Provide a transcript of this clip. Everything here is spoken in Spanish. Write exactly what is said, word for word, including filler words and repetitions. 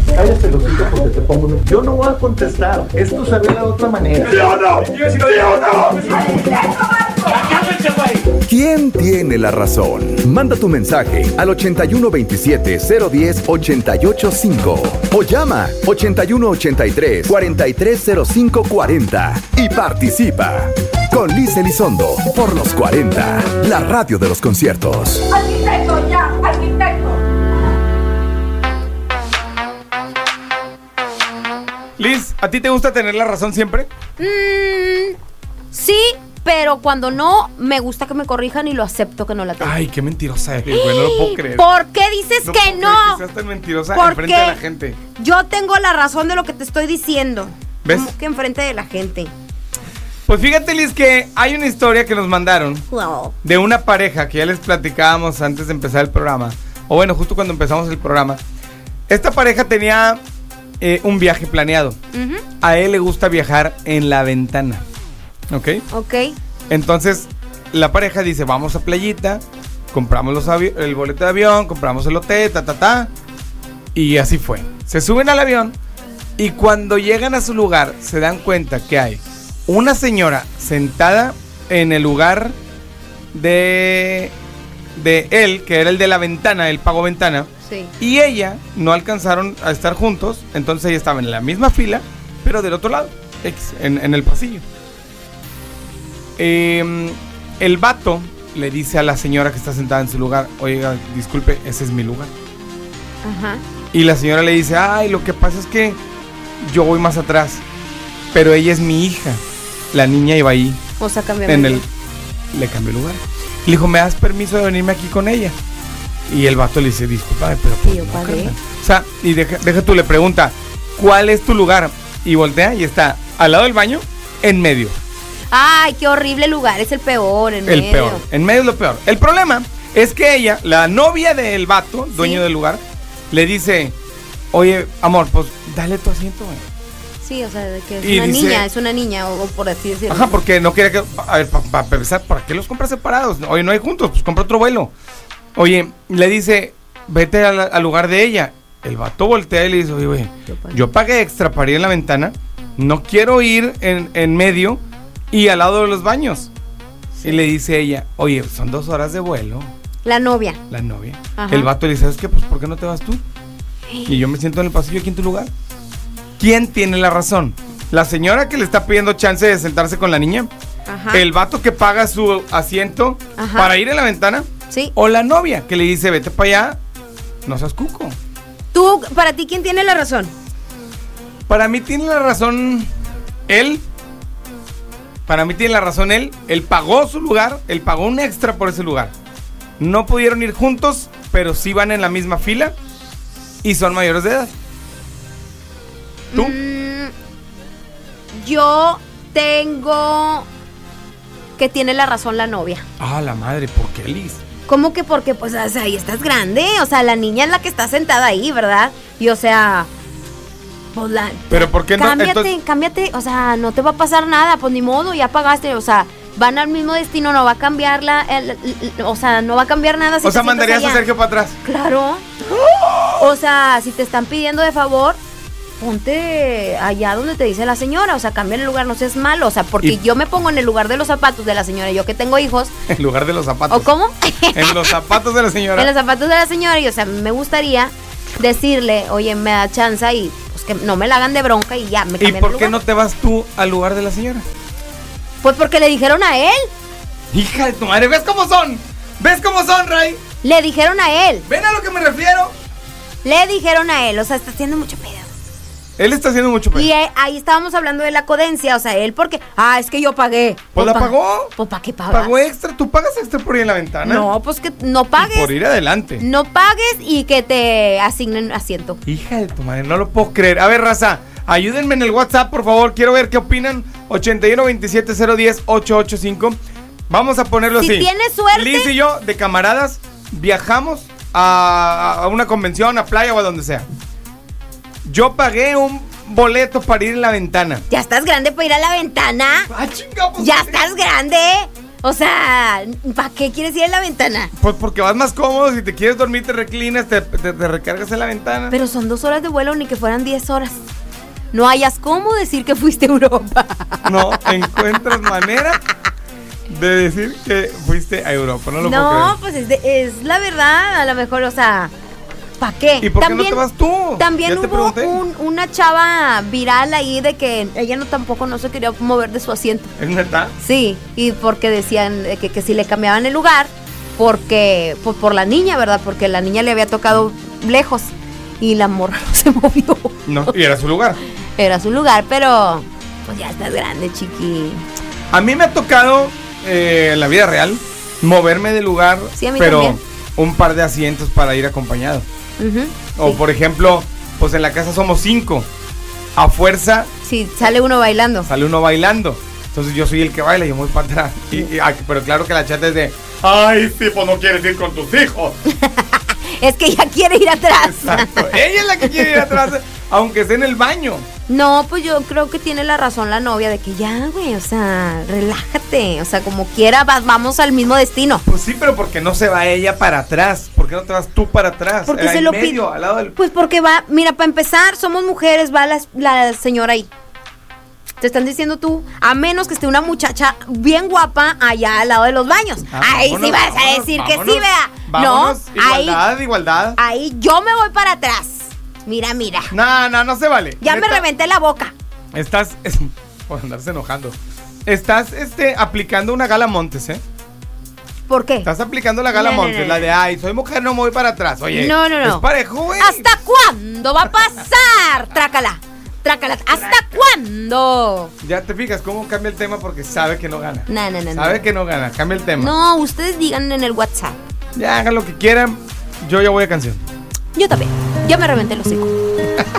Cállate los hijos porque te pongo un... Yo no voy a contestar. Esto se arregla de otra manera. ¡Yo no! ¡Yo no! ¿Quién tiene la razón? Manda tu mensaje al ochenta y uno veintisiete cero diez ochenta y ocho cinco o llama ochenta y uno ochenta y tres cuarenta y tres cero cinco cuarenta y participa con Liz Elizondo por los cuarenta, la radio de los conciertos. ¡Arquitecto, ya! ¡Arquitecto! Liz, ¿a ti te gusta tener la razón siempre? Mmm, sí, pero cuando no, me gusta que me corrijan y lo acepto que no la tengo. Ay, qué mentirosa eres, güey, no lo puedo creer. ¿Por qué dices no que no? Que seas tan mentirosa Porque enfrente de la gente. Yo tengo la razón de lo que te estoy diciendo. ¿Ves? ¿Cómo que enfrente de la gente? Pues fíjate, Liz, que hay una historia que nos mandaron Wow. de una pareja que ya les platicábamos antes de empezar el programa. O bueno, justo cuando empezamos el programa. Esta pareja tenía eh, un viaje planeado. Uh-huh. A él le gusta viajar en la ventana. ¿Ok? Ok. Entonces, la pareja dice, vamos a playita, compramos los avi- el boleto de avión, compramos el hotel, ta, ta, ta. Y así fue. Se suben al avión y cuando llegan a su lugar se dan cuenta que hay una señora sentada en el lugar de, de él, que era el de la ventana, él pagó ventana. Sí. Y ella no alcanzaron a estar juntos, entonces ella estaba en la misma fila, pero del otro lado, X, en, en el pasillo. Eh, el vato le dice a la señora que está sentada en su lugar, oiga, disculpe, ese es mi lugar. Ajá. Y la señora le dice, ay, lo que pasa es que yo voy más atrás, pero ella es mi hija. La niña iba ahí. O sea, cambió en el Le cambió el lugar. Le dijo, ¿me das permiso de venirme aquí con ella? Y el vato le dice, disculpa, pero pues yo no, pagué. carnal. O sea, y deja, deja tú, le pregunta, ¿cuál es tu lugar? Y voltea y está al lado del baño, en medio. Ay, qué horrible lugar, es el peor, en El medio. peor, en medio es lo peor. El problema es que ella, la novia del vato, dueño Sí. del lugar, le dice, oye, amor, pues dale tu asiento, güey. Sí, o sea, de que es Y una dice- niña, es una niña, o, o por así decirlo. Ajá, porque no quería que, a ver, para pa, empezar, ¿para qué los compras separados? Oye, no hay juntos, pues compra otro vuelo. Oye, le dice, vete al, al lugar de ella. El vato voltea y le dice, oye, güey, Yo pagué. yo pagué extra para ir en la ventana, no quiero ir en, en medio y al lado de los baños. Y le dice ella, oye, son dos horas de vuelo, La novia. la novia. Ajá. El vato le dice, ¿sabes qué? Pues, ¿por qué no te vas tú? Y yo me siento en el pasillo aquí en tu lugar. ¿Quién tiene la razón? ¿La señora que le está pidiendo chance de sentarse con la niña? Ajá. ¿El vato que paga su asiento Ajá. para ir a la ventana? Sí. ¿O la novia que le dice, vete para allá, no seas cuco? Tú, para ti, ¿quién tiene la razón? Para mí tiene la razón él. Para mí tiene la razón él. Él pagó su lugar, él pagó un extra por ese lugar. No pudieron ir juntos, pero sí van en la misma fila y son mayores de edad. ¿Tú? Mm, yo tengo que tiene la razón la novia. Ah, la madre, ¿por qué, Liz? ¿Cómo que? Porque, pues, o sea, ahí estás grande. O sea, la niña es la que está sentada ahí, ¿verdad? Y, o sea, pues la... Pero ¿por qué no? Cámbiate, Entonces- cámbiate. O sea, no te va a pasar nada. Pues ni modo, ya pagaste. O sea, van al mismo destino, no va a cambiar la... el- el- o sea, no va a cambiar nada. Si O sea, te sientas mandarías a allá. Sergio para atrás. Claro. O sea, si te están pidiendo de favor, ponte allá donde te dice la señora. O sea, cambia el lugar, no seas malo. O sea, porque Y- yo me pongo en el lugar de los zapatos de la señora, yo que tengo hijos. En lugar de los zapatos. ¿O cómo? En los zapatos de la señora. En los zapatos de la señora. Y, o sea, me gustaría decirle, oye, me da chance y pues que no me la hagan de bronca y ya, me ¿Y cambian por el qué lugar. no te vas tú al lugar de la señora? Pues porque le dijeron a él. Hija de tu madre, ¿ves cómo son? ¿Ves cómo son, Ray? Le dijeron a él. ¿Ven a lo que me refiero? Le dijeron a él. O sea, está haciendo mucho pedo. Él está haciendo mucho pedo. Y eh, ahí estábamos hablando de la codencia, o sea, él porque, ah, es que yo pagué. Pues la pa- pagó. Pues ¿para qué pagas? Pagó extra, tú pagas extra por ir en la ventana. No, pues que no pagues. Por ir adelante. No pagues y que te asignen asiento. Hija de tu madre, no lo puedo creer. A ver, raza, ayúdenme en el WhatsApp, por favor. Quiero ver qué opinan. ochenta y uno veintisiete cero diez ochocientos ochenta y cinco. Vamos a ponerlo Si así. tienes suerte- Liz y yo, de camaradas, viajamos a, a una convención, a playa o a donde sea. Yo pagué un boleto para ir en la ventana. Ya estás grande para ir a la ventana. Ah, chinga, pues, Ya estás grande. O sea, ¿para qué quieres ir en la ventana? Pues porque vas más cómodo, si te quieres dormir te reclinas, te, te, te recargas en la ventana. Pero son dos horas de vuelo, ni que fueran diez horas. No hayas cómo decir que fuiste a Europa. No encuentras manera de decir que fuiste a Europa, no lo puedo creer. No, pues es, de, es la verdad, a lo mejor, o sea, ¿para qué? ¿Y por qué no te vas tú? También Ya te hubo pregunté. un, una chava viral ahí de que ella no tampoco no se quería mover de su asiento. ¿Es neta? Sí, y porque decían que, que si le cambiaban el lugar, porque por, por la niña, ¿verdad? Porque la niña le había tocado lejos y la morra no se movió. No, y era su lugar. Era su lugar, pero pues ya estás grande, chiqui. A mí me ha tocado eh, en la vida real moverme de lugar, Sí, a mí pero también. un par de asientos para ir acompañado. Ujú, O sí. por ejemplo, pues en la casa somos cinco. A fuerza Sí, sale uno bailando. sale uno bailando. Entonces yo soy el que baila y yo me voy para atrás. Y, y, ah, pero claro que la chata es de, ay, sí, pues no quieres ir con tus hijos. Es que ella quiere ir atrás. Exacto. Ella es la que quiere ir atrás, aunque esté en el baño. No, pues yo creo que tiene la razón la novia de que ya, güey, o sea, relájate. O sea, como quiera, va- vamos al mismo destino. Pues sí, pero ¿por qué no se va ella para atrás? ¿Por qué no te vas tú para atrás? Porque Eh, se en lo medio, pide. al lado del... Pues porque va, mira, para empezar, somos mujeres, va la, la señora ahí. Te están diciendo tú, a menos que esté una muchacha bien guapa allá al lado de los baños. Ah, ahí vámonos, sí vas a vámonos, decir que vámonos, sí, vea. Vámonos, No, ahí, igualdad, igualdad. ahí yo me voy para atrás. Mira, mira. No, no, no se vale. Ya me Neta, reventé la boca. Estás, es- por andarse enojando. Estás, este, aplicando una Gala Montes, ¿eh? ¿Por qué? Estás aplicando la Gala No, no, Montes, no, la no. de, ay, soy mujer, no me voy para atrás. Oye, No, no, no. es parejo, güey. ¿Hasta cuándo va a pasar? Trácala, trácala. ¿Hasta cuándo? Ya te fijas cómo cambia el tema porque sabe que no gana. No, no, no, Sabe no. que no gana, cambia el tema. No, ustedes digan en el WhatsApp. Ya hagan lo que quieran, yo ya voy a canción. Yo también. Ya me reventé los hocico.